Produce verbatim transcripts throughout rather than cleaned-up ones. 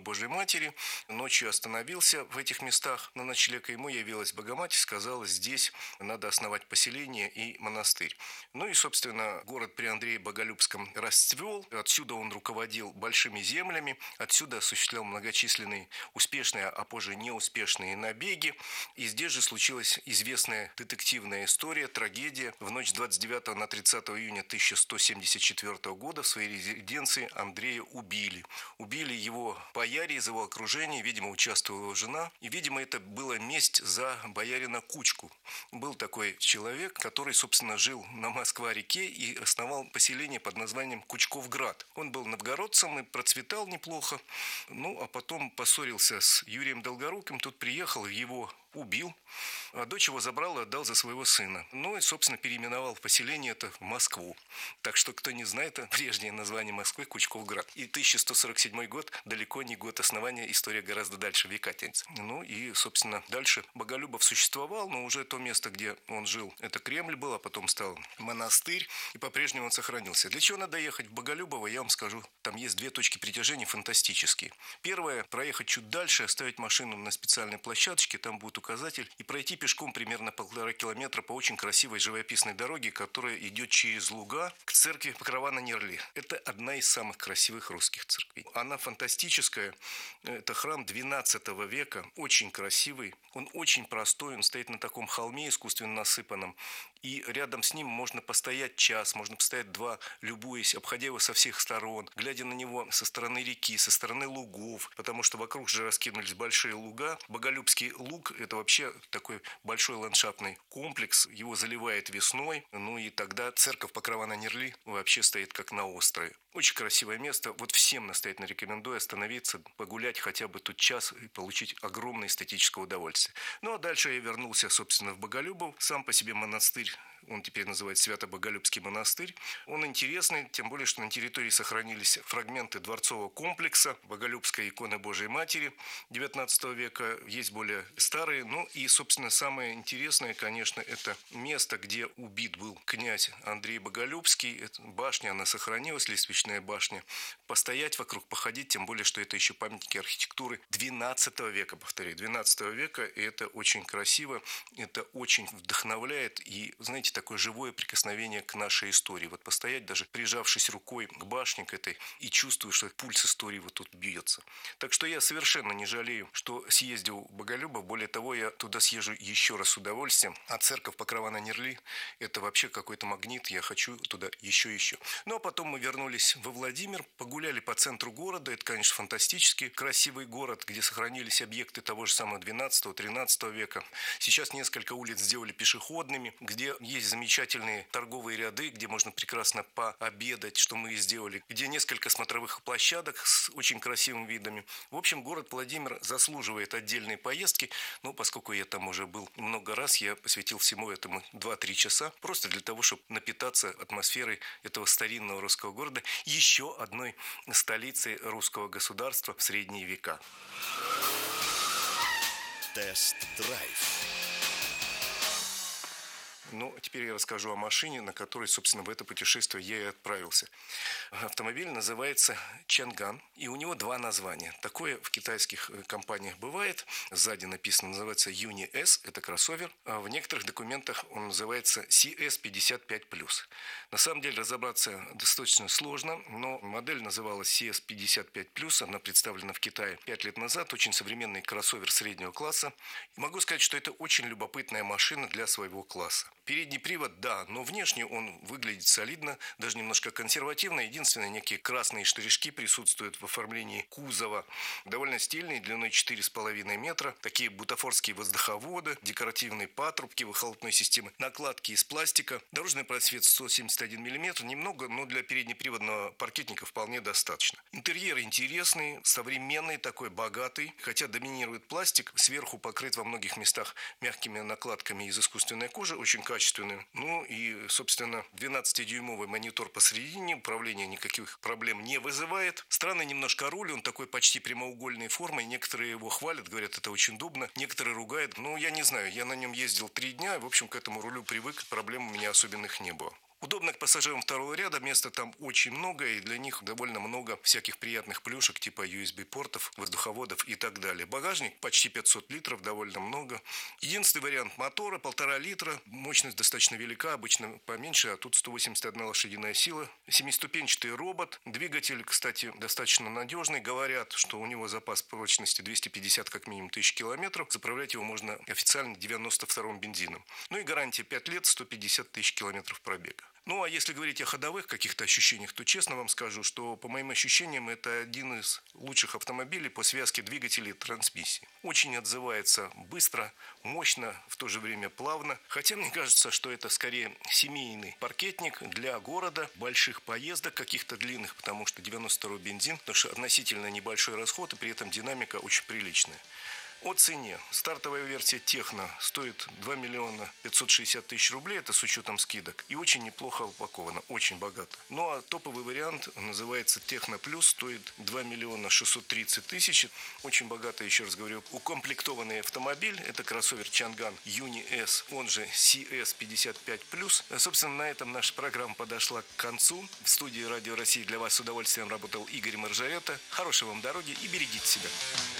Божьей Матери. Ночью остановился в этих местах на ночлег, и ему явилась Богоматерь, сказала, здесь надо основать поселение и монастырь. Ну и, собственно, город при Андрее Боголюбском расцвел. Отсюда он руководил большими землями, отсюда осуществлял многочисленные успешные, а позже неуспешные набеги. И здесь же случилась известная детективная история, трагедия. В ночь с двадцать девятого на тридцатое июня тысяча сто семьдесят четвёртого года в своей резиденции Андрея убили. Убили его бояре из его окружения, видимо, участвовала его жена. И, видимо, это была месть за боярина Кучку. Был такой человек, который, собственно, жил на Москва-реке и основал поселение под названием Кучковград. Он был новгородцем и процветал неплохо. Ну, а потом поссорился с Юрием Долгоруким. Тут приехал, его убил, а дочь его забрал и отдал за своего сына. Ну и, собственно, переименовал поселение это в Москву. Так что, кто не знает, прежнее название Москвы – Кучковград. И тысяча сто сорок седьмой год далеко не год основания, история гораздо дальше, века тянется. Ну и, собственно, дальше Боголюбов существовал, но уже то место, где он жил, это Кремль был, а потом стал монастырь, и по-прежнему он сохранился. Для чего надо ехать в Боголюбово, я вам скажу, там есть две точки притяжения фантастические. Первое – проехать чуть дальше, оставить машину на специальной площадочке, там будет указатель, и пройти пешком примерно полтора километра по очень красивой живописной дороге, которая идет через луга к церкви Покрова на Нерли. Это одна из самых красивых русских церквей. Она фантастическая. Это храм двенадцатого века, очень красивый. Он очень простой, он стоит на таком холме искусственно насыпанном. И рядом с ним можно постоять час, можно постоять два, любуясь, обходя его со всех сторон, глядя на него со стороны реки, со стороны лугов, потому что вокруг же раскинулись большие луга. Боголюбский луг – это вообще такой большой ландшафтный комплекс, его заливает весной, ну и тогда церковь Покрова на Нерли вообще стоит как на острове. Очень красивое место, вот всем настоятельно рекомендую остановиться, погулять хотя бы тут час и получить огромное эстетическое удовольствие. Ну а дальше я вернулся, собственно, в Боголюбов, сам по себе монастырь. Он теперь называется Свято-Боголюбский монастырь. Он интересный, тем более, что на территории сохранились фрагменты дворцового комплекса Боголюбской иконы Божией Матери девятнадцатого века. Есть более старые. Ну и, собственно, самое интересное, конечно, это место, где убит был князь Андрей Боголюбский. Это башня, она сохранилась, лестничная башня. Постоять вокруг, походить, тем более, что это еще памятники архитектуры двенадцатого века, повторяю, двенадцатого века. И это очень красиво, это очень вдохновляет и, знаете, такое живое прикосновение к нашей истории. Вот постоять, даже прижавшись рукой к башне к этой, и чувствую, что пульс истории вот тут бьется. Так что я совершенно не жалею, что съездил в Боголюбов. Более того, я туда съезжу еще раз с удовольствием. А церковь Покрова на Нерли – это вообще какой-то магнит. Я хочу туда еще и еще. Ну, а потом мы вернулись во Владимир, погуляли по центру города. Это, конечно, фантастически красивый город, где сохранились объекты того же самого двенадцатого-тринадцатого века. Сейчас несколько улиц сделали пешеходными, где есть замечательные торговые ряды, где можно прекрасно пообедать, что мы и сделали, где несколько смотровых площадок с очень красивыми видами. В общем, город Владимир заслуживает отдельной поездки, но поскольку я там уже был много раз, я посвятил всему этому два-три часа, просто для того, чтобы напитаться атмосферой этого старинного русского города, еще одной столицы русского государства в средние века. Тест-драйв. Ну, теперь я расскажу о машине, на которой, собственно, в это путешествие я и отправился. Автомобиль называется Чанган, и у него два названия. Такое в китайских компаниях бывает. Сзади написано, называется Юни эс, это кроссовер. А в некоторых документах он называется си эс пятьдесят пять плюс. На самом деле разобраться достаточно сложно, но модель называлась си эс пятьдесят пять плюс. Она представлена в Китае пять лет назад. Очень современный кроссовер среднего класса. И могу сказать, что это очень любопытная машина для своего класса. Передний привод, да, но внешне он выглядит солидно, даже немножко консервативно. Единственное, некие красные штришки присутствуют в оформлении кузова. Довольно стильный, длиной четыре с половиной метра. Такие бутафорские воздуховоды, декоративные патрубки выхлопной системы, накладки из пластика. Дорожный просвет сто семьдесят один миллиметр. Немного, но для переднеприводного паркетника вполне достаточно. Интерьер интересный, современный, такой богатый. Хотя доминирует пластик, сверху покрыт во многих местах мягкими накладками из искусственной кожи. Очень качественный. Ну и, собственно, двенадцатидюймовый монитор посередине, управление никаких проблем не вызывает. Странный немножко руль, он такой почти прямоугольной формы. Некоторые его хвалят, говорят, это очень удобно. Некоторые ругают. Ну, я не знаю, я на нем ездил три дня, и, в общем, к этому рулю привык, проблем у меня особенных не было. Удобно к пассажирам второго ряда, места там очень много, и для них довольно много всяких приятных плюшек, типа ю эс би-портов, воздуховодов и так далее. Багажник почти пятьсот литров, довольно много. Единственный вариант мотора, полтора литра, мощность достаточно велика, обычно поменьше, а тут сто восемьдесят одна лошадиная сила. Семиступенчатый робот, двигатель, кстати, достаточно надежный. Говорят, что у него запас прочности двести пятьдесят как минимум тысяч километров. Заправлять его можно официально девяносто вторым бензином. Ну и гарантия пять лет, сто пятьдесят тысяч километров пробега. Ну, а если говорить о ходовых каких-то ощущениях, то честно вам скажу, что, по моим ощущениям, это один из лучших автомобилей по связке двигателей и трансмиссии. Очень отзывается быстро, мощно, в то же время плавно. Хотя мне кажется, что это скорее семейный паркетник для города, больших поездок каких-то длинных, потому что девяносто второй бензин, потому что относительно небольшой расход, и при этом динамика очень приличная. О цене. Стартовая версия Техно стоит два миллиона пятьсот шестьдесят тысяч рублей, это с учетом скидок, и очень неплохо упаковано, очень богато. Ну а топовый вариант называется Техно Плюс, стоит два миллиона шестьсот тридцать тысяч. Очень богато, еще раз говорю, укомплектованный автомобиль. Это кроссовер Чанган Юни С, он же си эс пятьдесят пять плюс. Собственно, на этом наша программа подошла к концу. В студии Радио России для вас с удовольствием работал Игорь Маржарета. Хорошей вам дороги и берегите себя.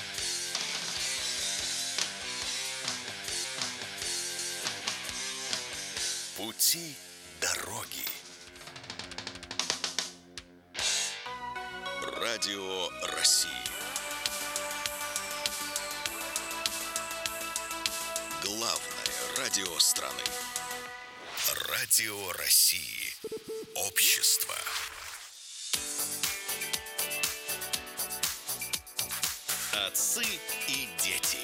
Пути дороги. Радио России. Главное радио страны. Радио России. Общество. Отцы и дети.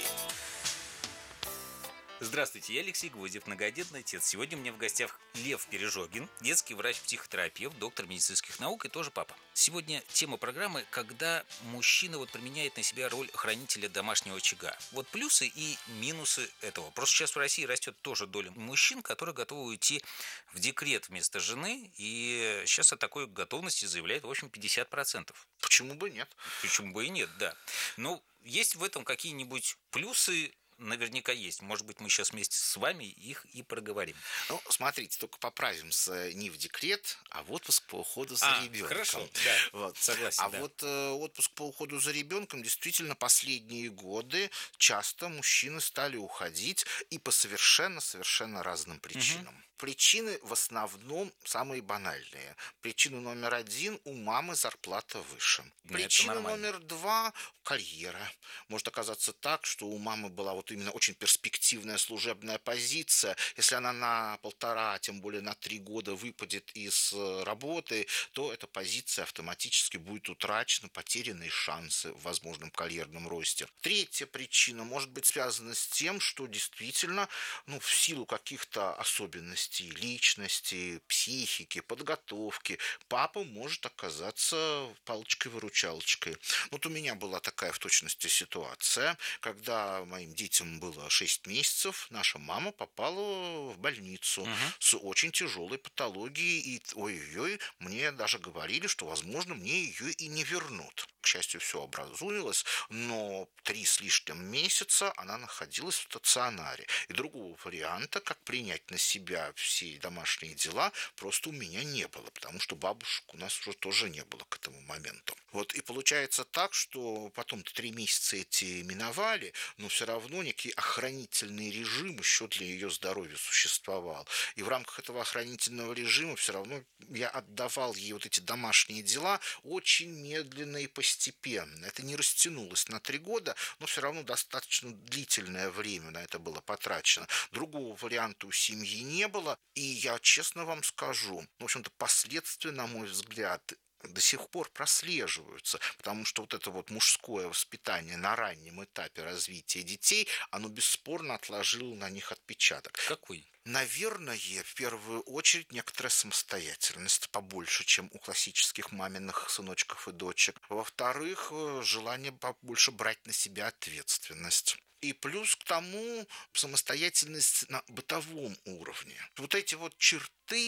Здравствуйте, я Алексей Гвоздев, многодетный отец. Сегодня у меня в гостях Лев Пережогин, детский врач-психотерапевт, доктор медицинских наук и тоже папа. Сегодня тема программы, когда мужчина вот применяет на себя роль хранителя домашнего очага. Вот плюсы и минусы этого. Просто сейчас в России растет тоже доля мужчин, которые готовы уйти в декрет вместо жены, и сейчас о такой готовности заявляет, в общем, пятьдесят процентов. Почему бы нет? Почему бы и нет, да. Но есть в этом какие-нибудь плюсы? Наверняка есть. Может быть, мы сейчас вместе с вами их и проговорим. Ну, смотрите, только поправимся не в декрет, а в отпуск по уходу за а, ребенком. Хорошо, да, вот. Согласен. А да. вот э, отпуск по уходу за ребенком действительно последние годы часто мужчины стали уходить и по совершенно-совершенно разным причинам. Угу. Причины в основном самые банальные. Причина номер один – у мамы зарплата выше. Причина номер два – карьера. Может оказаться так, что у мамы была вот именно очень перспективная служебная позиция. Если она на полтора, тем более на три года выпадет из работы, то эта позиция автоматически будет утрачена, потерянные шансы в возможном карьерном росте. Третья причина может быть связана с тем, что действительно, ну, в силу каких-то особенностей личности, психики, подготовки, папа может оказаться палочкой-выручалочкой. Вот у меня была такая в точности ситуация, когда моим детям было шесть месяцев, наша мама попала в больницу угу. с очень тяжелой патологией, и ой-ой-ой, мне даже говорили, что, возможно, мне ее и не вернут. К счастью, все образуилось, но три с лишним месяца она находилась в стационаре. И другого варианта, как принять на себя все домашние дела, просто у меня не было, потому что бабушек у нас уже тоже не было к этому моменту. Вот и получается так, что потом три месяца эти миновали, но все равно некий охранительный режим еще для ее здоровья существовал. И в рамках этого охранительного режима все равно я отдавал ей вот эти домашние дела очень медленно и постепенно. Это не растянулось на три года, но все равно достаточно длительное время на это было потрачено. Другого варианта у семьи не было. И я честно вам скажу, в общем-то, последствия, на мой взгляд, до сих пор прослеживаются, потому что вот это вот мужское воспитание на раннем этапе развития детей, оно бесспорно отложило на них отпечаток. Какой? Наверное, в первую очередь некоторая самостоятельность побольше, чем у классических маминых сыночков и дочек. Во-вторых, желание побольше брать на себя ответственность. И плюс к тому самостоятельность на бытовом уровне. Вот эти вот черты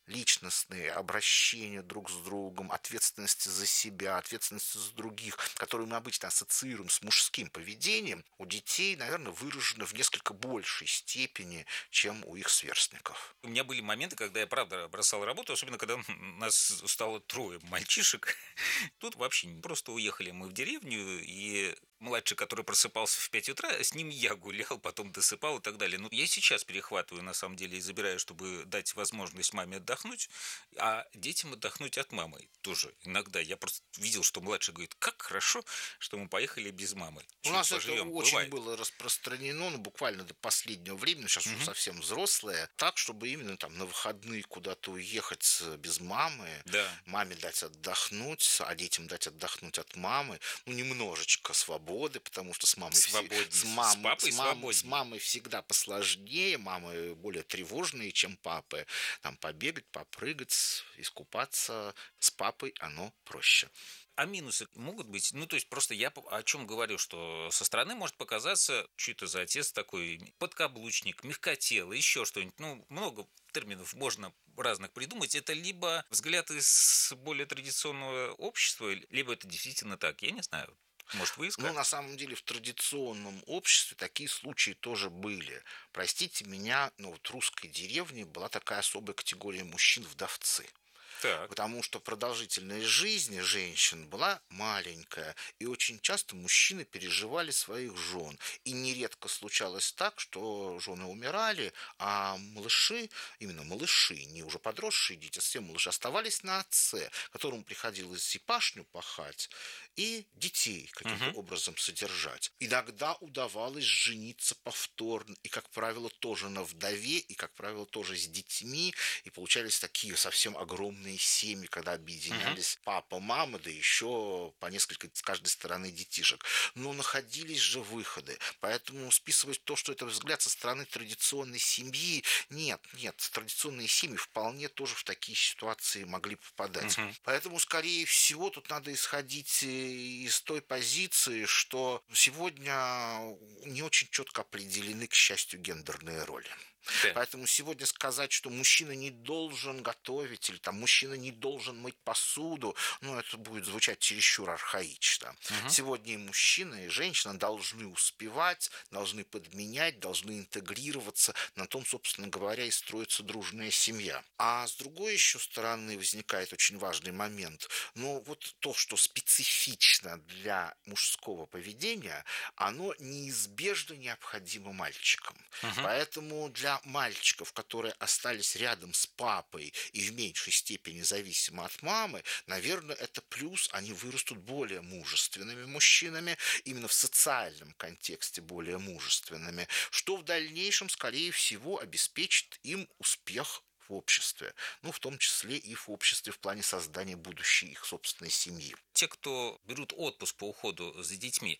личностные обращения друг с другом, ответственности за себя, ответственности за других, которые мы обычно ассоциируем с мужским поведением, у детей, наверное, выражены в несколько большей степени, чем у их сверстников. У меня были моменты, когда я, правда, бросал работу, особенно когда нас стало трое мальчишек. Тут вообще просто уехали мы в деревню, и младший, который просыпался в пять утра, с ним я гулял, потом досыпал и так далее. Ну, я сейчас перехватываю, на самом деле, и забираю, чтобы дать возможность маме отдохнуть, а детям отдохнуть от мамы тоже иногда. Я просто видел, что младший говорит, как хорошо, что мы поехали без мамы. У Чуть нас поживем. это очень Бывает. было распространено, ну, буквально до последнего времени, сейчас Мгм. уже совсем взрослые, так, чтобы именно там на выходные куда-то уехать без мамы, Да. маме дать отдохнуть, а детям дать отдохнуть от мамы, ну, немножечко свободы, потому что с мамой, все- Свободней. с, С мам- папой с, мам- свободней. с мамой всегда посложнее, мамы более тревожные, чем папы. Там побегать, попрыгать, искупаться с папой оно проще. А минусы могут быть? Ну, то есть, просто я по- о чем говорю, что со стороны может показаться, что это за отец такой, подкаблучник, мягкотелый, еще что-нибудь. Ну, много терминов можно разных придумать. Это либо взгляд из более традиционного общества, либо это действительно так. Я не знаю. Может, вы Ну, искали? на самом деле, в традиционном обществе такие случаи тоже были. Простите меня, но вот в русской деревне была такая особая категория мужчин-вдовцы. Так. Потому что продолжительность жизни женщин была маленькая, и очень часто мужчины переживали своих жен. И нередко случалось так, что жены умирали, а малыши, именно малыши, не уже подросшие дети, а все малыши оставались на отце, которому приходилось и пашню пахать, и детей каким-то Мгм. образом содержать. Иногда удавалось жениться повторно, и, как правило, тоже на вдове, и, как правило, тоже с детьми, и получались такие совсем огромные семьи, когда объединялись папа, мама, да еще по несколько с каждой стороны детишек. Но находились же выходы. Поэтому списывать то, что это взгляд со стороны традиционной семьи, нет, нет, традиционные семьи вполне тоже в такие ситуации могли попадать. Мгм. Поэтому, скорее всего, тут надо исходить э, из той позиции, что сегодня не очень четко определены, к счастью, гендерные роли. Да. Поэтому сегодня сказать, что мужчина не должен готовить или там мужчина не должен мыть посуду, ну, это будет звучать чересчур архаично. Мгм. Сегодня и мужчина, и женщина должны успевать, должны подменять, должны интегрироваться. На том, собственно говоря, и строится дружная семья. А с другой еще стороны возникает очень важный момент. Ну, вот то, что специфично для мужского поведения, оно неизбежно необходимо мальчикам. Мгм. Поэтому для мальчиков, которые остались рядом с папой и в меньшей степени зависимы от мамы, наверное, это плюс, они вырастут более мужественными мужчинами, именно в социальном контексте более мужественными, что в дальнейшем, скорее всего, обеспечит им успех в обществе, ну, в том числе и в обществе в плане создания будущей их собственной семьи. Те, кто берут отпуск по уходу за детьми,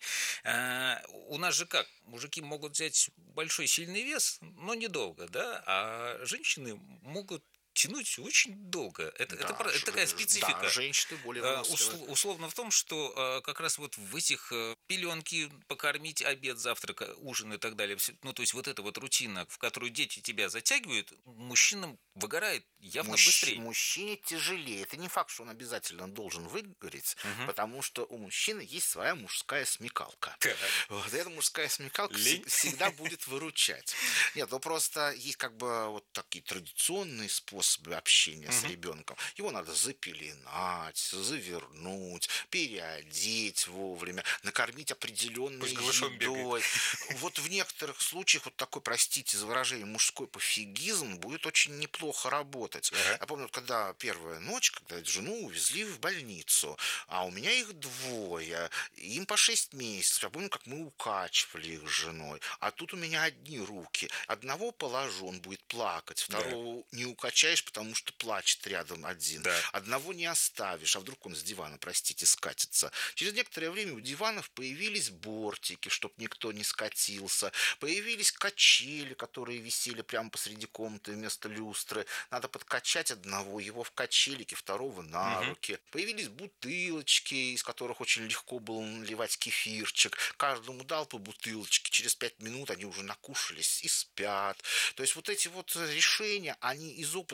э, у нас же как? Мужики могут взять большой сильный вес, но недолго, да? А женщины могут тянуть очень долго. Это, это Да, про- это ж- такая ж- специфика. Да, женщины более Э, выносливые. усл- условно в том, что э, как раз вот в этих э, пеленки покормить, обед, завтрак, э, ужин и так далее, всё- ну, то есть вот эта вот рутина, в которую дети тебя затягивают, мужчинам выгорает явно Мужч- быстрее. Мужчине тяжелее. Это не факт, что он обязательно должен выгореть, Мгм. потому что у мужчины есть своя мужская смекалка. Так. Вот эта мужская смекалка Лень. всег- всегда будет выручать. Нет, ну просто есть как бы вот такие традиционные способы общения с Мгм. ребенком. Его надо запеленать, завернуть, переодеть вовремя, накормить определенной Пусть голышом едой. Вот в некоторых случаях вот такой, простите за выражение, мужской пофигизм будет очень неплохо работать. Ага. Я помню, когда первая ночь, когда жену увезли в больницу, а у меня их двое, им по шесть месяцев. Я помню, как мы укачивали их с женой. А тут у меня одни руки. Одного положу, он будет плакать, второго не укачаешь, потому что плачет рядом один. Да. Одного не оставишь, а вдруг он с дивана, простите, скатится. Через некоторое время у диванов появились бортики, чтобы никто не скатился. Появились качели, которые висели прямо посреди комнаты вместо люстры. Надо подкачать одного, его в качелике, второго на Мгм. руки. Появились бутылочки, из которых очень легко было наливать кефирчик. Каждому дал по бутылочке. Через пять минут они уже накушались и спят. То есть вот эти вот решения, они из опыта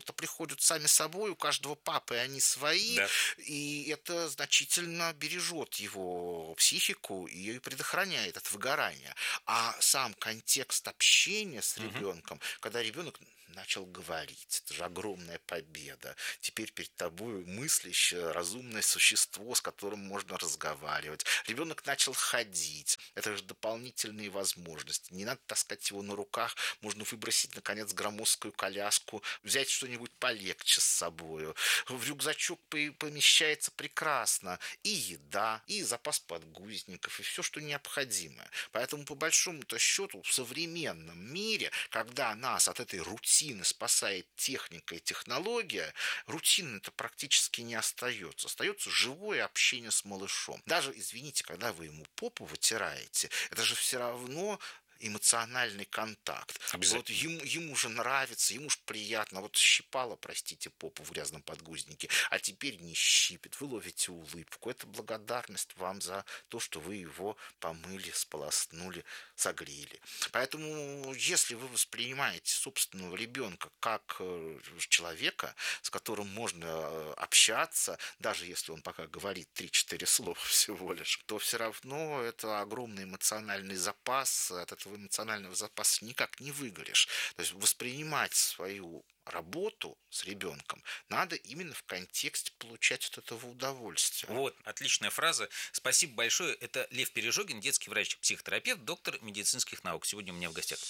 как-то приходят сами собой, у каждого папы они свои, Да. и это значительно бережет его психику и предохраняет от выгорания. А сам контекст общения с ребенком, угу. когда ребенок начал говорить, это же огромная победа. Теперь перед тобой мыслящее, разумное существо, с которым можно разговаривать. Ребенок начал ходить. Это же дополнительные возможности. Не надо таскать его на руках. Можно выбросить, наконец, громоздкую коляску, взять что-нибудь полегче с собой. В рюкзачок помещается прекрасно и еда, и запас подгузников, и все, что необходимое. Поэтому, по большому-то счету, в современном мире, когда нас от этой рутины спасает техника и технология, рутины-то практически не остается. Остается живое общение с малышом. Даже, извините, когда вы ему попу вытираете, это же все равно эмоциональный контакт. Вот ему, ему же нравится, ему же приятно. Вот щипало, простите, попу в грязном подгузнике, а теперь не щипит. Вы ловите улыбку. Это благодарность вам за то, что вы его помыли, сполоснули, согрели. Поэтому, если вы воспринимаете собственного ребенка как человека, с которым можно общаться, даже если он пока говорит три-четыре слова всего лишь, то все равно это огромный эмоциональный запас. От этого эмоционального запаса никак не выгоришь. То есть воспринимать свою работу с ребенком надо именно в контексте получать от этого удовольствие. Вот, отличная фраза. Спасибо большое. Это Лев Пережогин, детский врач-психотерапевт, доктор медицинских наук. Сегодня у меня в гостях.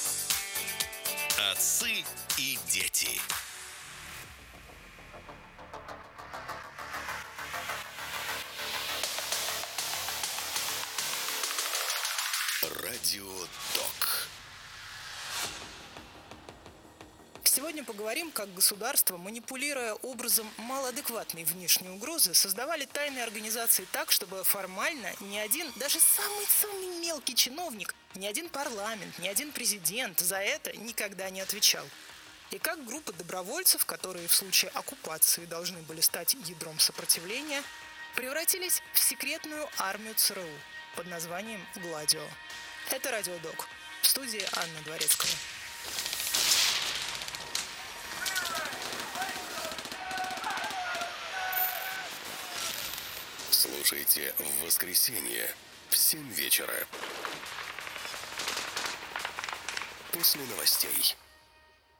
Отцы и дети. Радиодок. Сегодня поговорим, как государство, манипулируя образом малоадекватной внешней угрозы, создавали тайные организации так, чтобы формально ни один, даже самый-самый мелкий чиновник, ни один парламент, ни один президент за это никогда не отвечал. И как группы добровольцев, которые в случае оккупации должны были стать ядром сопротивления, превратились в секретную армию ЦРУ под названием «Гладио». Это «Радиодок». В студии Анна Дворецкая. Слушайте в воскресенье в семь вечера. После новостей.